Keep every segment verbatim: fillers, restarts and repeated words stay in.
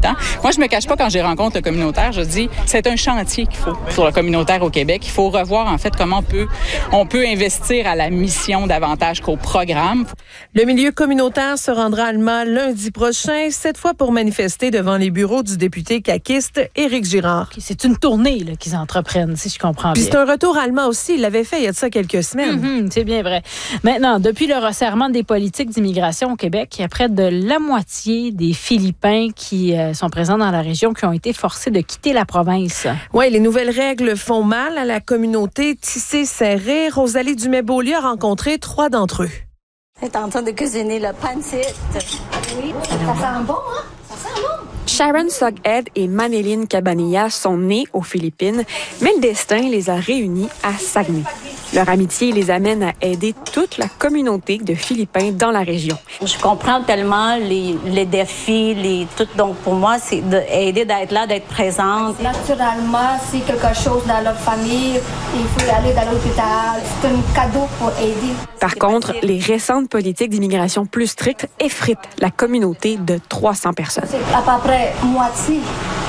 temps. Moi, je me cache pas quand je rencontre le communautaire, je dis, c'est un chantier qu'il faut pour le communautaire au Québec. Il faut revoir, en fait, comment on peut, on peut investir à la mission davantage qu'au programme. Le milieu communautaire se rendra à Alma lundi prochain, cette fois pour manifester devant les bureaux du député caquiste Éric Girard. Okay, c'est une tournée là, qu'ils entreprennent, si je comprends Puis bien. c'est un retour à Alma aussi. Il l'avait fait il y a de ça quelques semaines. Mm-hmm, c'est bien vrai. Maintenant, depuis le resserrement des politiques d'immigration au Québec, il y a près de la moitié des Philippins qui euh, sont présents dans la région qui ont été forcés de quitter la province. Oui, les nouvelles règles font mal à la communauté tissée serrée. Rosalie Dumais-Beaulieu a rencontré trois d'entre eux. Elle est en train de cuisiner le pancit. Oui, ça sent bon, hein? Ça sent bon. Sharon Soghead et Manéline Cabanilla sont nées aux Philippines, mais le destin les a réunis à Saguenay. Leur amitié les amène à aider toute la communauté de Philippins dans la région. Je comprends tellement les, les défis, les tout. Donc pour moi, c'est d'aider, d'être là, d'être présente. Naturellement, c'est quelque chose dans leur famille, il faut aller dans l'hôpital. C'est un cadeau pour aider. Par contre, les récentes politiques d'immigration plus strictes effritent la communauté de trois cents personnes. C'est à peu près moitié.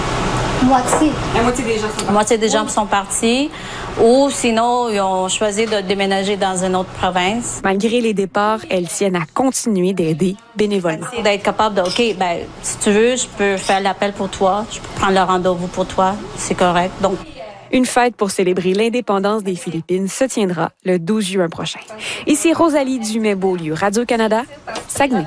Moitié. La moitié des gens sont partis. La moitié des gens sont partis ou sinon, ils ont choisi de déménager dans une autre province. Malgré les départs, elles tiennent à continuer d'aider bénévolement. D'être capable de, OK, ben, si tu veux, je peux faire l'appel pour toi, je peux prendre le rendez-vous pour toi, c'est correct. Donc, une fête pour célébrer l'indépendance des Philippines se tiendra le douze juin prochain. Ici Rosalie Dumais-Beaulieu, Radio-Canada, Saguenay.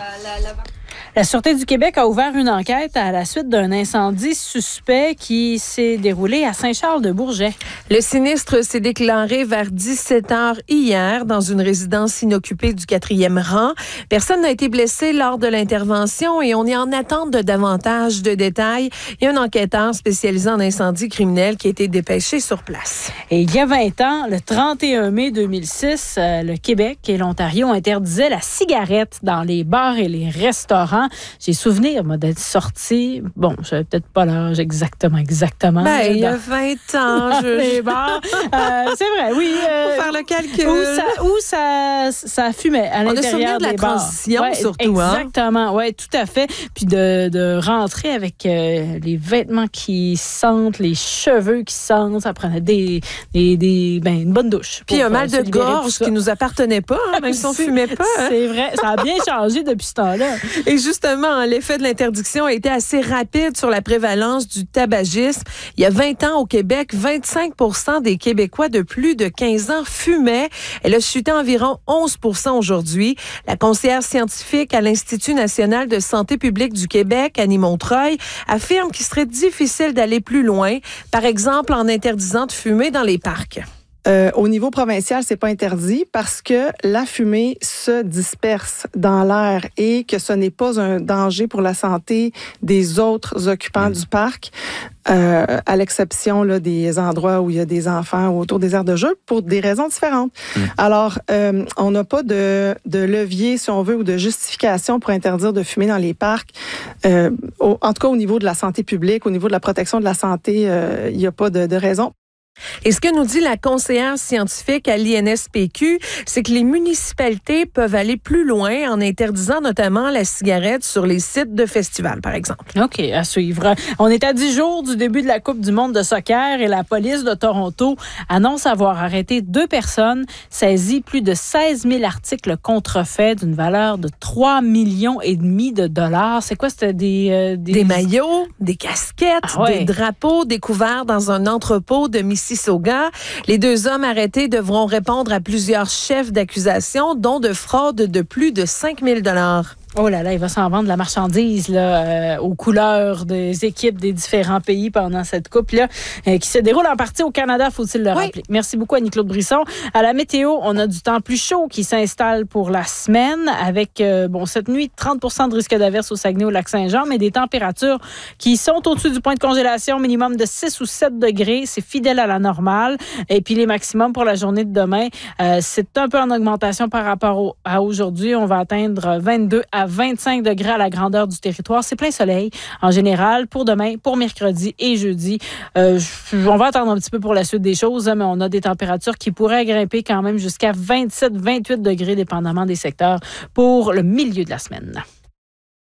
La Sûreté du Québec a ouvert une enquête à la suite d'un incendie suspect qui s'est déroulé à Saint-Charles-de-Bourget. Le sinistre s'est déclaré vers dix-sept heures hier dans une résidence inoccupée du quatrième rang. Personne n'a été blessé lors de l'intervention et on est en attente de davantage de détails. Il y a un enquêteur spécialisé en incendie criminel qui a été dépêché sur place. Et il y a vingt ans, le trente et un mai deux mille six, euh, le Québec et l'Ontario interdisaient la cigarette dans les bars et les restaurants. J'ai souvenir, moi, d'être sortie. Bon, je n'avais peut-être pas l'âge exactement, exactement. Ben, il y a vingt ans. Je... Les bars. Euh, c'est vrai, oui. Euh, Pour faire le calcul. Où ça, où ça, ça fumait à l'intérieur des bars. On a souvenir de la transition, ouais, surtout. Exactement, hein? Oui, tout à fait. Puis de, de rentrer avec euh, les vêtements qui sentent, les cheveux qui sentent. Ça prenait des, des, des, ben, une bonne douche. Puis un mal de gorge qui ne nous appartenait pas, hein, même si on ne fumait pas. Hein? C'est vrai. Ça a bien changé depuis ce temps-là. Et justement, l'effet de l'interdiction a été assez rapide sur la prévalence du tabagisme. Il y a vingt ans au Québec, vingt-cinq pour cent des Québécois de plus de quinze ans fumaient. Elle a chuté environ onze pour cent aujourd'hui. La conseillère scientifique à l'Institut national de santé publique du Québec, Annie Montreuil, affirme qu'il serait difficile d'aller plus loin, par exemple en interdisant de fumer dans les parcs. Euh, au niveau provincial, c'est pas interdit parce que la fumée se disperse dans l'air et que ce n'est pas un danger pour la santé des autres occupants mmh. du parc, euh, à l'exception là, des endroits où il y a des enfants ou autour des aires de jeu, pour des raisons différentes. Mmh. Alors, euh, on n'a pas de, de levier, si on veut, ou de justification pour interdire de fumer dans les parcs. Euh, au, en tout cas, au niveau de la santé publique, au niveau de la protection de la santé, euh, il n'y a pas de, de raison. Et ce que nous dit la conseillère scientifique à l'I N S P Q, c'est que les municipalités peuvent aller plus loin en interdisant notamment la cigarette sur les sites de festivals, par exemple. OK, à suivre. On est à dix jours du début de la Coupe du monde de soccer et la police de Toronto annonce avoir arrêté deux personnes, saisi plus de seize mille articles contrefaits d'une valeur de trois millions et demi de dollars. C'est quoi? C'était des... Euh, des... Des maillots, des casquettes, ah ouais. des drapeaux découverts dans un entrepôt de Mississauga. Les deux hommes arrêtés devront répondre à plusieurs chefs d'accusation, dont de fraude de plus de cinq mille dollars. Oh là là, il va s'en vendre de la marchandise là, euh, aux couleurs des équipes des différents pays pendant cette coupe-là, euh, qui se déroule en partie au Canada, faut-il le rappeler. Oui. Merci beaucoup, Annie-Claude Brisson. À la météo, on a du temps plus chaud qui s'installe pour la semaine, avec euh, bon cette nuit, trente pour cent de risque d'averse au Saguenay, au Lac-Saint-Jean, mais des températures qui sont au-dessus du point de congélation, minimum de six ou sept degrés. C'est fidèle à la normale. Et puis les maximums pour la journée de demain, euh, c'est un peu en augmentation par rapport au, à aujourd'hui. On va atteindre vingt-deux à vingt-cinq degrés à la grandeur du territoire. C'est plein soleil en général pour demain, pour mercredi et jeudi. Euh, on va attendre un petit peu pour la suite des choses, mais on a des températures qui pourraient grimper quand même jusqu'à vingt-sept à vingt-huit degrés, dépendamment des secteurs, pour le milieu de la semaine.